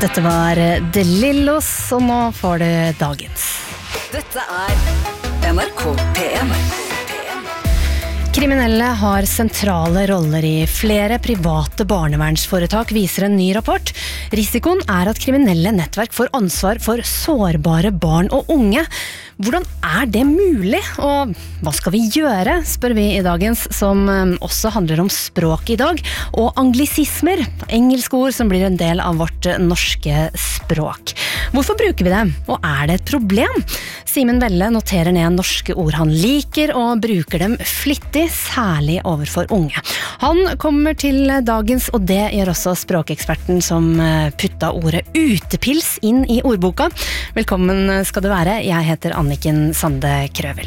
Dette var De Lillos, og nå får du dagens. Dette NRK PM. Kriminelle har sentrale roller i flere private barnevernsforetak, viser en ny rapport. Risikoen at kriminelle nettverk får ansvar for sårbare barn og unge. Hvordan det mulig, og hva skal vi gjøre, spør vi i dagens, som også handler om språk i dag, og anglisismer, engelske ord som blir en del av vårt norske språk. Hvorfor bruker vi det, og det et problem? Simen Velle noterer ned norske ord han liker, og bruker dem flittig, særlig overfor unge. Han kommer til dagens, og det gjør også språkeksperten som putta ordet utepils inn i ordboka. Velkommen skal du være, jeg heter Anniken Sande Krøvel.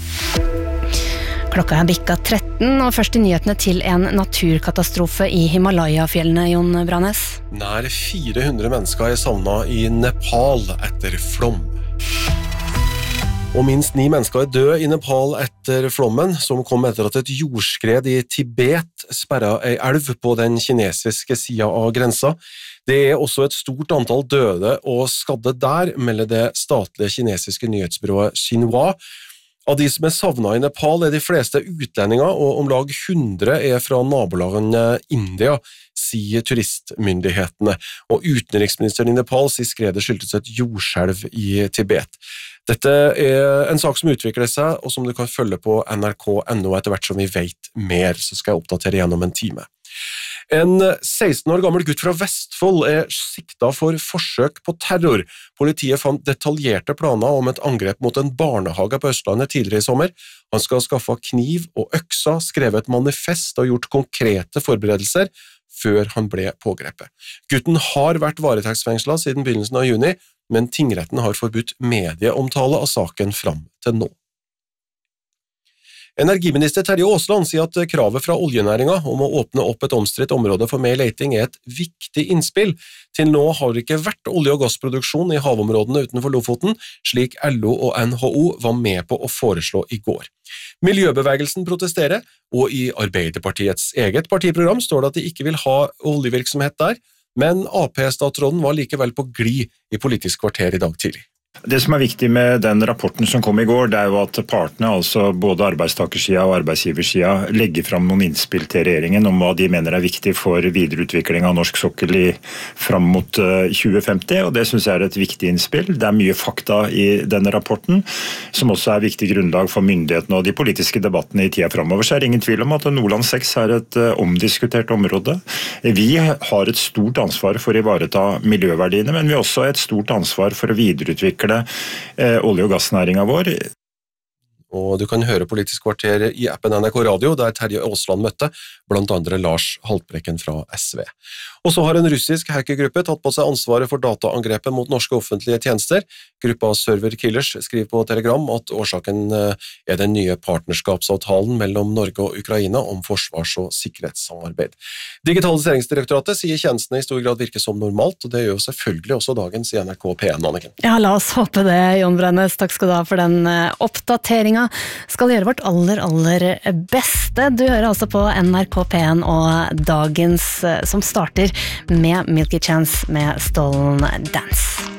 Klokka bikka 13, og først i nyhetene til en naturkatastrofe i Himalaya-fjellene, Jon Branes. Nær 400 mennesker savnet i Nepal etter flom. Og minst 9 mennesker døde i Nepal etter flommen, som kom etter at et jordskred i Tibet sperret en elv på den kinesiske siden av grensa. Det også et stort antall døde og skadde der, melder det statlige kinesiske nyhetsbyrået Xinhua. Av de som savnet i Nepal de fleste utlendinger, og om lag 100 fra nabolandet India, sier turistmyndighetene. Og utenriksministeren i Nepal sier skredet skyldtes et jordskjelv i Tibet. Dette en sak som utvikler seg, og som du kan følge på NRK.no etter hvert som vi vet mer, så skal jeg oppdatere gjennom en time. En 16 år gammel gutt fra Vestfold siktet for forsøk på terror. Politiet fant detaljerte planer om et angrep mot en barnehage på Østlandet tidligere i sommer. Han skal ha skaffet kniv og øksa, skrevet et manifest og gjort konkrete forberedelser før han ble pågrepet. Gutten har vært varetektsfengslet siden begynnelsen av juni, men tingretten har forbudt medieomtale av saken fram til nå. Energiminister Terje Aasland sier at kravet fra oljenæringen om å åpne opp et omstridt område for mer leting et viktig innspill. Til nå har det ikke vært olje- og gassproduksjon i havområdene utenfor Lofoten, slik LO og NHO var med på å foreslå i går. Miljøbevegelsen protesterer, og i Arbeiderpartiets eget partiprogram står det at de ikke vil ha oljevirksomhet der, men AP-statsråden var likevel på glid i Politisk kvarter i dag tidlig. Det som viktig med den rapporten som kom i går, det jo at partene, altså både arbeidstakersida og arbeidsgiversida, legger fram noen innspill til regjeringen om hva de mener viktig for videreutvikling av norsk sokkel fram mot 2050, og det synes jeg et viktig innspill. Det mye fakta i denne rapporten, som også viktig grunnlag for myndighetene og de politiske debattene i tida fremover. Så det ingen tvil om at Nordland 6 et omdiskutert område. Vi har et stort ansvar for å ivareta miljøverdiene, men vi har også et stort ansvar for å videreutvikle olje- og gassnæringen vår. Og du kan høre Politisk kvarter i appen NRK Radio, der Terje Aasland møtte blant andre Lars Haltbrekken fra SV. Og så har en russisk hackergruppe tatt på seg ansvaret for dataangrepet mot norske offentlige tjenester. Gruppa Server Killers skriver på Telegram at årsaken den nye partnerskapsavtalen mellom Norge og Ukraina om forsvars- og sikkerhetssamarbeid. Digitaliseringsdirektoratet sier tjenestene i stor grad virker som normalt, og det gjør selvfølgelig også dagens i NRK P1, Anniken. Ja, la oss håpe det, Jon Branes. Takk skal du ha for den oppdateringen. Skal gjøre vårt aller beste. Du hører altså på NRK P1 og dagens som starter med Milky Chance med Stolen Dance.